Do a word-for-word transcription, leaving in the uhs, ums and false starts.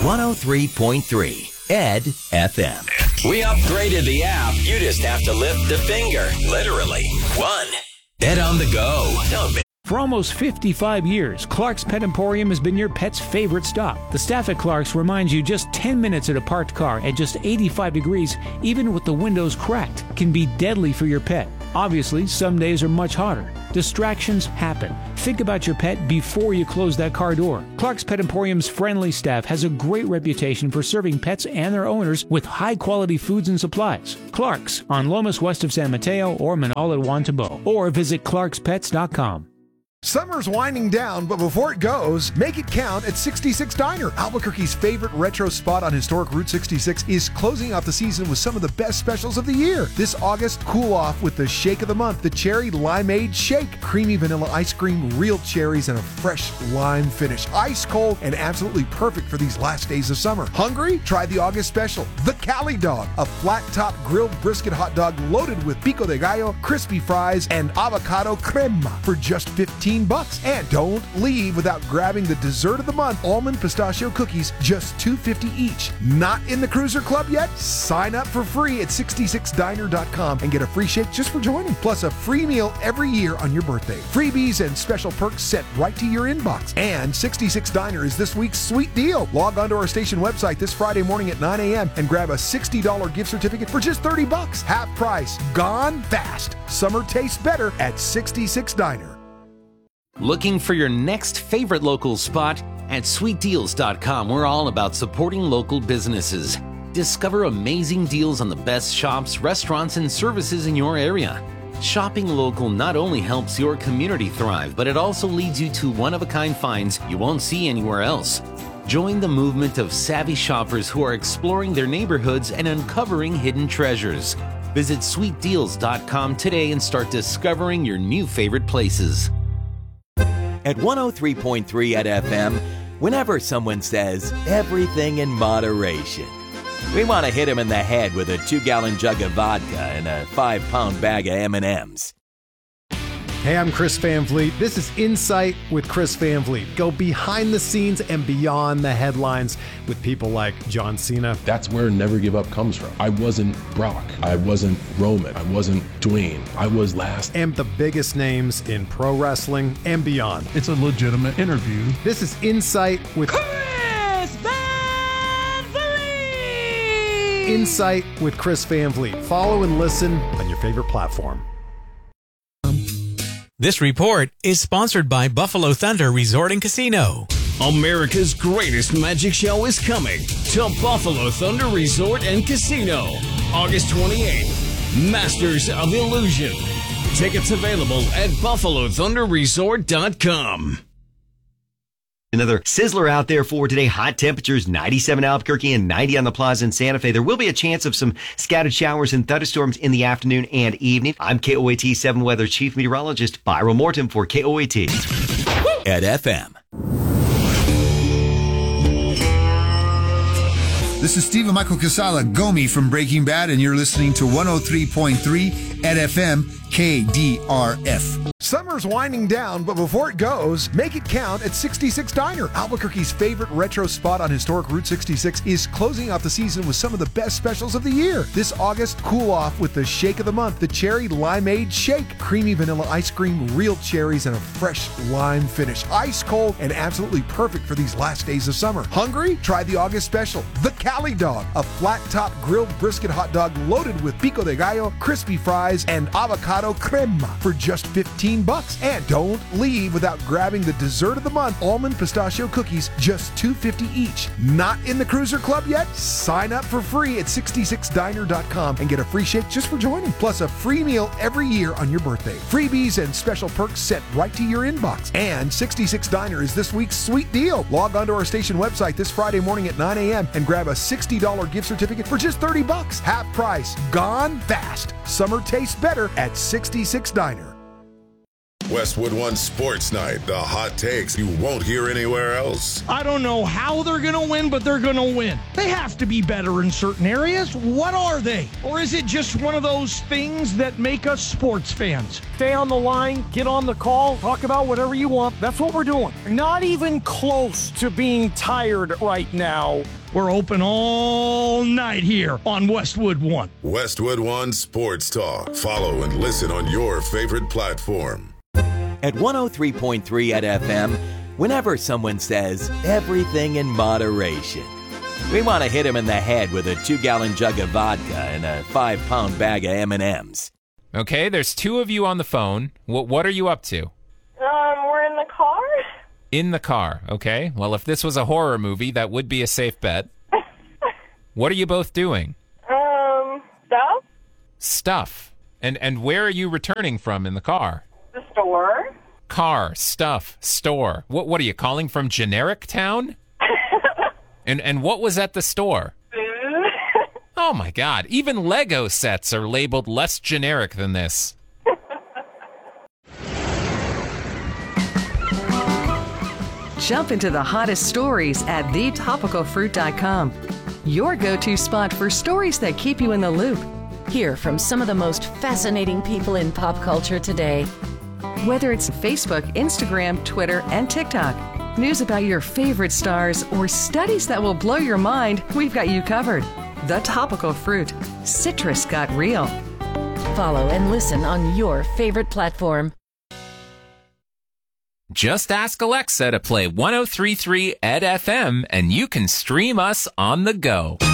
one oh three point three Ed F M. We upgraded the app. You just have to lift the finger. Literally. One. Ed on the go. Don't be- For almost fifty-five years, Clark's Pet Emporium has been your pet's favorite stop. The staff at Clark's reminds you just ten minutes at a parked car at just eighty-five degrees, even with the windows cracked, can be deadly for your pet. Obviously, some days are much hotter. Distractions happen. Think about your pet before you close that car door. Clark's Pet Emporium's friendly staff has a great reputation for serving pets and their owners with high-quality foods and supplies. Clark's on Lomas west of San Mateo or Manal at Wantabo, or visit clarks pets dot com. Summer's winding down, but before it goes, make it count at sixty-six Diner. Albuquerque's favorite retro spot on historic Route sixty-six is closing out the season with some of the best specials of the year. This August, cool off with the shake of the month, the Cherry Limeade Shake. Creamy vanilla ice cream, real cherries, and a fresh lime finish. Ice cold and absolutely perfect for these last days of summer. Hungry? Try the August special, the Cali Dog, a flat-top grilled brisket hot dog loaded with pico de gallo, crispy fries, and avocado crema for just fifteen bucks. And don't leave without grabbing the dessert of the month, almond pistachio cookies, just two fifty each. Not in the Cruiser Club yet? Sign up for free at sixty-six diner dot com and get a free shake just for joining, plus a free meal every year on your birthday. Freebies and special perks sent right to your inbox. And sixty-six Diner is this week's sweet deal. Log onto our station website this Friday morning at nine a.m. and grab a sixty dollars gift certificate for just thirty bucks. Half price. Gone fast. Summer tastes better at sixty-six Diner. Looking for your next favorite local spot? At sweet deals dot com, we're all about supporting local businesses. Discover amazing deals on the best shops, restaurants, and services in your area. Shopping local not only helps your community thrive, but it also leads you to one-of-a-kind finds you won't see anywhere else. Join the movement of savvy shoppers who are exploring their neighborhoods and uncovering hidden treasures. Visit sweet deals dot com today and start discovering your new favorite places. At one oh three point three at F M, whenever someone says everything in moderation, we want to hit them in the head with a two-gallon jug of vodka and a five-pound bag of M and M's. Hey, I'm Chris Van Vliet. This is Insight with Chris Van Vliet. Go behind the scenes and beyond the headlines with people like John Cena. That's where Never Give Up comes from. I wasn't Brock. I wasn't Roman. I wasn't Dwayne. I was last. And the biggest names in pro wrestling and beyond. It's a legitimate interview. This is Insight with Chris Van Vliet. Insight with Chris Van Vliet. Follow and listen on your favorite platform. This report is sponsored by Buffalo Thunder Resort and Casino. America's greatest magic show is coming to Buffalo Thunder Resort and Casino, August twenty-eighth. Masters of Illusion. Tickets available at buffalo thunder resort dot com. Another sizzler out there for today. Hot temperatures, ninety-seven Albuquerque and ninety on the Plaza in Santa Fe. There will be a chance of some scattered showers and thunderstorms in the afternoon and evening. I'm K O A T seven Weather Chief Meteorologist Byron Morton for K O A T. At F M. This is Stephen Michael Casala, Gomi from Breaking Bad, and you're listening to one oh three point three at F M K D R F. Summer's winding down, but before it goes, make it count at sixty-six Diner. Albuquerque's favorite retro spot on historic Route sixty-six is closing out the season with some of the best specials of the year. This August, cool off with the shake of the month, the Cherry Limeade Shake. Creamy vanilla ice cream, real cherries, and a fresh lime finish. Ice cold and absolutely perfect for these last days of summer. Hungry? Try the August special, the Cali Dog, a flat-top grilled brisket hot dog loaded with pico de gallo, crispy fries, and avocado crema for just fifteen bucks. And don't leave without grabbing the dessert of the month, almond pistachio cookies, just two fifty each. Not in the Cruiser Club yet? Sign up for free at sixty-six diner dot com and get a free shake just for joining, plus a free meal every year on your birthday. Freebies and special perks sent right to your inbox. And sixty-six Diner is this week's sweet deal. Log onto our station website this Friday morning at nine a.m. and grab a sixty dollars gift certificate for just thirty bucks. Half price. Gone fast. Summer tastes better at sixty-six Diner. Westwood One Sports Night, the hot takes you won't hear anywhere else. I don't know how they're going to win, but they're going to win. They have to be better in certain areas. What are they? Or is it just one of those things that make us sports fans? Stay on the line, get on the call, talk about whatever you want. That's what we're doing. Not even close to being tired right now. We're open all night here on Westwood One. Westwood One Sports Talk. Follow and listen on your favorite platform. At one oh three point three at F M, whenever someone says everything in moderation, we want to hit them in the head with a two-gallon jug of vodka and a five-pound bag of M and M's. Okay, there's two of you on the phone. What, what are you up to? Um, we're in the car. In the car, okay. Well, if this was a horror movie, that would be a safe bet. What are you both doing? Um, stuff. Stuff. And and where are you returning from in the car? The store. Car, stuff, store. What what are you calling from generic town? and and what was at the store? Food. Oh my God, even Lego sets are labeled less generic than this. Jump into the hottest stories at the topical fruit dot com. Your go-to spot for stories that keep you in the loop. Hear from some of the most fascinating people in pop culture today. Whether it's Facebook, Instagram, Twitter, and TikTok, news about your favorite stars, or studies that will blow your mind, we've got you covered. The Topical Fruit. Citrus got real. Follow and listen on your favorite platform. Just ask Alexa to play one oh three point three at F M and you can stream us on the go.